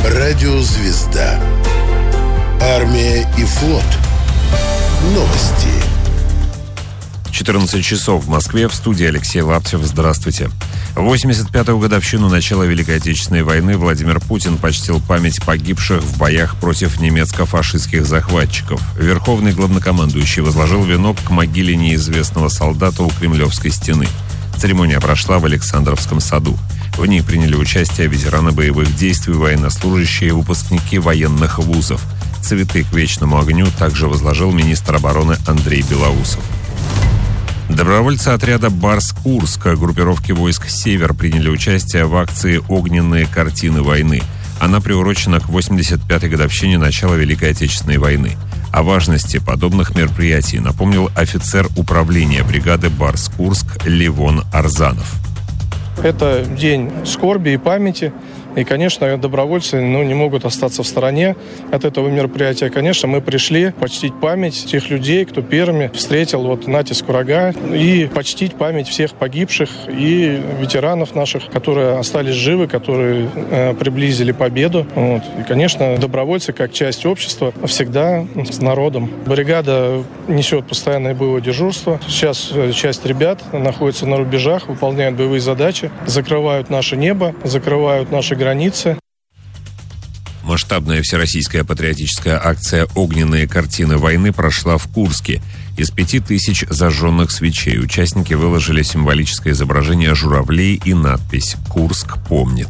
Радиозвезда. Армия и флот. Новости. 14 часов в Москве. В студии Алексей Лаптев. Здравствуйте. В 85-ю годовщину начала Великой Отечественной войны Владимир Путин почтил память погибших в боях против немецко-фашистских захватчиков. Верховный главнокомандующий возложил венок к могиле неизвестного солдата у Кремлевской стены. Церемония прошла в Александровском саду. В ней приняли участие ветераны боевых действий, военнослужащие и выпускники военных вузов. Цветы к вечному огню также возложил министр обороны Андрей Белоусов. Добровольцы отряда «Барс-Курск» группировки войск «Север» приняли участие в акции «Огненные картины войны». Она приурочена к 85-й годовщине начала Великой Отечественной войны. О важности подобных мероприятий напомнил офицер управления бригады «Барс-Курск» Левон Арзанов. Это день скорби и памяти. И, конечно, добровольцы не могут остаться в стороне от этого мероприятия. Конечно, мы пришли почтить память тех людей, кто первыми встретил натиск врага, и почтить память всех погибших и ветеранов наших, которые остались живы, которые приблизили победу. И, конечно, добровольцы, как часть общества, всегда с народом. Бригада несет постоянное боевое дежурство. Сейчас часть ребят находится на рубежах, выполняют боевые задачи, закрывают наше небо, закрывают наши границы. Масштабная всероссийская патриотическая акция «Огненные картины войны» прошла в Курске. Из 5000 зажженных свечей участники выложили символическое изображение журавлей и надпись «Курск помнит».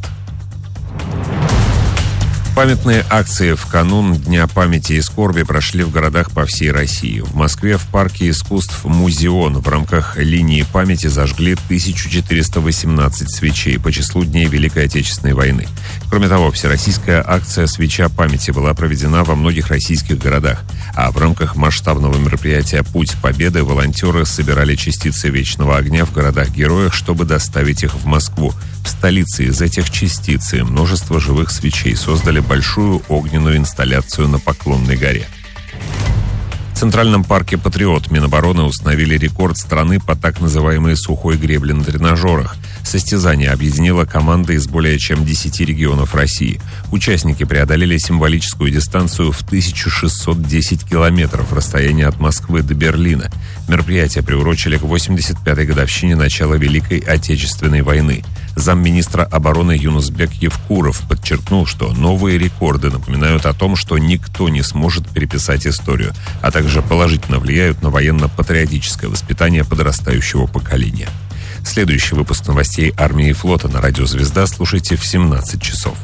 Памятные акции в канун Дня памяти и скорби прошли в городах по всей России. В Москве в парке искусств «Музеон» в рамках линии памяти зажгли 1418 свечей по числу Дней Великой Отечественной войны. Кроме того, всероссийская акция «Свеча памяти» была проведена во многих российских городах. А в рамках масштабного мероприятия «Путь Победы» волонтеры собирали частицы вечного огня в городах-героях, чтобы доставить их в Москву. В столице из этих частиц и множество живых свечей создали большую огненную инсталляцию на Поклонной горе. В Центральном парке «Патриот» Минобороны установили рекорд страны по так называемой сухой гребле на тренажерах. Состязание объединило команды из более чем 10 регионов России. Участники преодолели символическую дистанцию в 1610 километров расстояние от Москвы до Берлина. Мероприятие приурочили к 85-й годовщине начала Великой Отечественной войны. Замминистра обороны Юнусбек Евкуров подчеркнул, что новые рекорды напоминают о том, что никто не сможет переписать историю, а также положительно влияют на военно-патриотическое воспитание подрастающего поколения. Следующий выпуск новостей армии и флота на радио «Звезда» слушайте в 17 часов.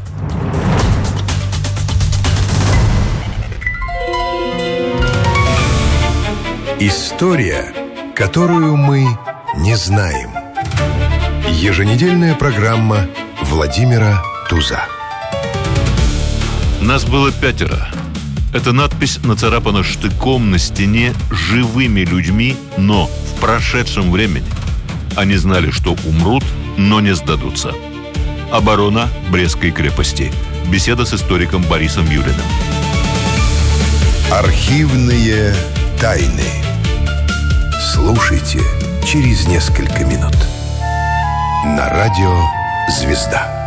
История, которую мы не знаем. Еженедельная программа Владимира Туза. Нас было 5. Эта надпись нацарапана штыком на стене живыми людьми, но в прошедшем времени. Они знали, что умрут, но не сдадутся. Оборона Брестской крепости. Беседа с историком Борисом Юлиным. Архивные тайны. Слушайте через несколько минут. На радио «Звезда».